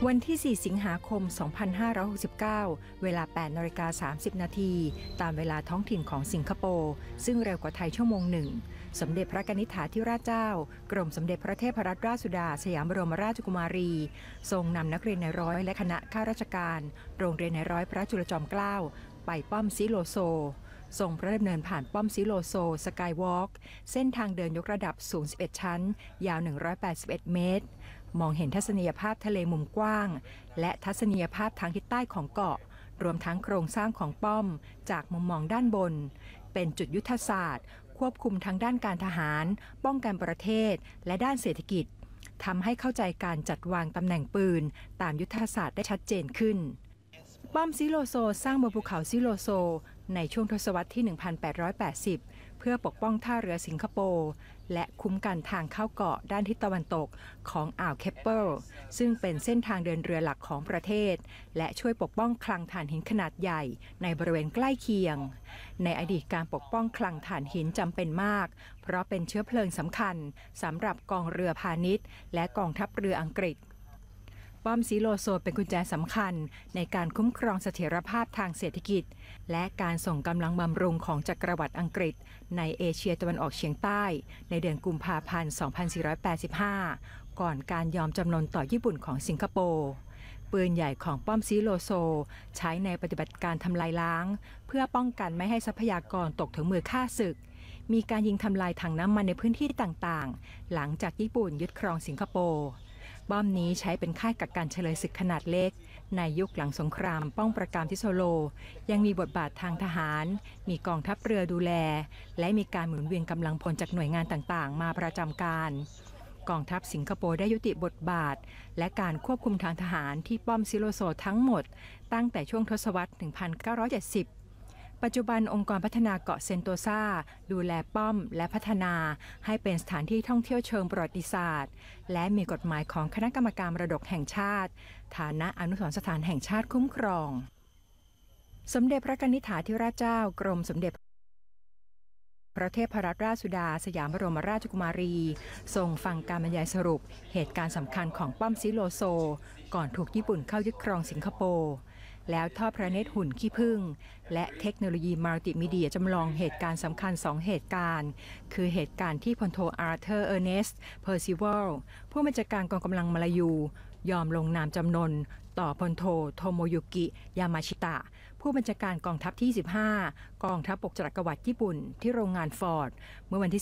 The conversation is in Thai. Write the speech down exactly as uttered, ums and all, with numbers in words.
วันที่ สี่ สิงหาคม สองพันห้าร้อยหกสิบเก้า เวลา แปดนาฬิกาสามสิบนาที ตามเวลาท้องถิ่นของสิงคโปร์ซึ่งเร็วกว่าไทยชั่วโมงหนึ่ง สมเด็จพระกนิษฐาธิราชเจ้ากรมสมเด็จพระเทพรัตนราชสุดาสยามบรมราชกุมารี ทรงนำนักเรียนในร้อยและคณะข้าราชการโรงเรียนในร้อยพระจุลจอมเกล้าไปป้อมซิโลโซทรงพระดำเนินผ่านป้อมซิโลโซสกายวอล์กเส้นทางเดินยกระดับสูงสิบเอ็ดชั้นยาวหนึ่งร้อยแปดสิบเอ็ดเมตรมองเห็นทัศนียภาพทะเลมุมกว้างและทัศนียภาพทางทิศใต้ของเกาะรวมทั้งโครงสร้างของป้อมจากมุมมองด้านบนเป็นจุดยุทธศาสตร์ควบคุมทั้งด้านการทหารป้องกันประเทศและด้านเศรษฐกิจทำให้เข้าใจการจัดวางตำแหน่งปืนตามยุทธศาสตร์ได้ชัดเจนขึ้นป้อมซิโลโซสร้างบนภูเขาซิโลโซในช่วงทศวรรษที่ หนึ่งพันแปดร้อยแปดสิบ เพื่อปกป้องท่าเรือสิงคโปร์และคุ้มกันทางเข้าเกาะด้านทิศตะวันตกของอ่าวเคปเปิลซึ่งเป็นเส้นทางเดินเรือหลักของประเทศและช่วยปกป้องคลังถ่านหินขนาดใหญ่ในบริเวณใกล้เคียงในอดีตการปกป้องคลังถ่านหินจำเป็นมากเพราะเป็นเชื้อเพลิงสำคัญสำหรับกองเรือพาณิชย์และกองทัพเรืออังกฤษป้อมซิโลโซเป็นกุญแจสำคัญในการคุ้มครองเสถียรภาพทางเศรษฐกิจและการส่งกำลังบำรุงของจักรวรรดิอังกฤษในเอเชียตะวันออกเฉียงใต้ในเดือนกุมภาพันธ์ สองพันสี่ร้อยแปดสิบห้า ก่อนการยอมจำนนต่อญี่ปุ่นของสิงคโปร์ปืนใหญ่ของป้อมซิโลโซใช้ในปฏิบัติการทำลายล้างเพื่อป้องกันไม่ให้ทรัพยากรตกถึงมือข้าศึกมีการยิงทำลายถังน้ำมันในพื้นที่ต่างๆหลังจากญี่ปุ่นยึดครองสิงคโปร์ป้อมนี้ใช้เป็นค่ายกักกันเฉลยศึกขนาดเล็กในยุคหลังสงครามป้องปราการที่โซโลยังมีบทบาททางทหารมีกองทัพเรือดูแลและมีการหมุนเวียนกำลังพลจากหน่วยงานต่างๆมาประจำการกองทัพสิงคโปร์ได้ยุติบทบาทและการควบคุมทางทหารที่ป้อมซิโลโซทั้งหมดตั้งแต่ช่วงทศวรรษ หนึ่งพันเก้าร้อยเจ็ดสิบปัจจุบันองค์กรพัฒนาเกาะเซนโตซาดูแลป้อมและพัฒนาให้เป็นสถานที่ท่องเที่ยวเชิงประวัติศาสตร์และมีกฎหมายของคณะกรรมการมรดกแห่งชาติฐานะอนุสรณ์สถานแห่งชาติคุ้มครองสมเด็จพระกนิษฐาธิราชเจ้ากรมสมเด็จพระเทพรัตนราชสุดาสยามบรมราชกุมารีทรงฟังการบรรยายสรุปเหตุการณ์สำคัญของป้อมซิโลโซก่อนถูกญี่ปุ่นเข้ายึดครองสิงคโปร์แล้วทอดพระเนตรหุ่นขี้ผึ้งและเทคโนโลยีมัลติมีเดียจำลองเหตุการณ์สำคัญสองเหตุการณ์คือเหตุการณ์ที่พลโทอาร์เธอร์เออร์เนสต์เพอร์ซิวัลผู้บัญชาการกองกำลังมาลายูยอมลงนามจำนนต่อพลโทโทโมยุกิยามาชิตะผู้บัญชาการกองทัพที่ยี่สิบห้ากองทัพบกจักรวรรดิญี่ปุ่นที่โรงงานฟอร์ดเมื่อวันที่